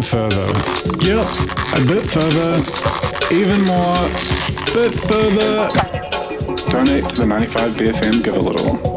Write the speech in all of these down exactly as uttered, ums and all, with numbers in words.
further. Yep, a bit further. Even more. Bit further. Donate to the ninety-five B F M Give a Little.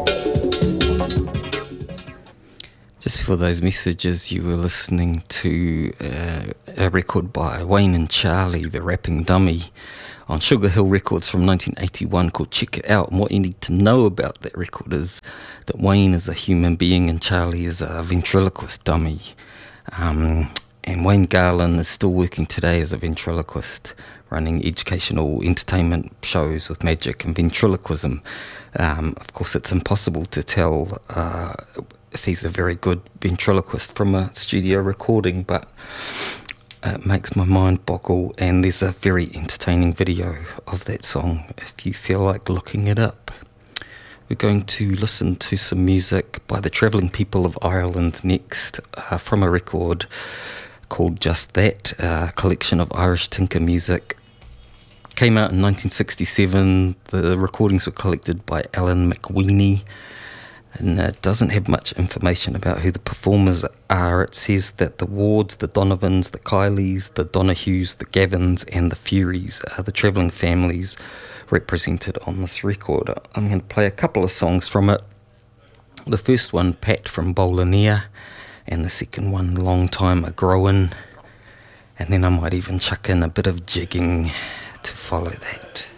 Just before those messages, you were listening to uh, a record by Wayne and Charlie, the Rapping Dummy, on Sugar Hill Records from nineteen eighty-one called Check It Out. And what you need to know about that record is that Wayne is a human being and Charlie is a ventriloquist dummy. Um, and Wayne Garland is still working today as a ventriloquist, running educational entertainment shows with magic and ventriloquism. Um, of course, it's impossible to tell uh, if he's a very good ventriloquist from a studio recording, but it makes my mind boggle, and there's a very entertaining video of that song if you feel like looking it up. We're going to listen to some music by the Travelling People of Ireland next, uh, from a record called Just That, a collection of Irish tinker music. Came out in nineteen sixty-seven. The recordings were collected by Alan McWeeny, and it doesn't have much information about who the performers are. It says that the Wards, the Donovans, the Kylies, the Donahues, the Gavins and the Furies are the travelling families represented on this record. I'm going to play a couple of songs from it. The first one, Pat from Bolaneer, and the second one, Long Time A Growin', and then I might even chuck in a bit of jigging to follow that.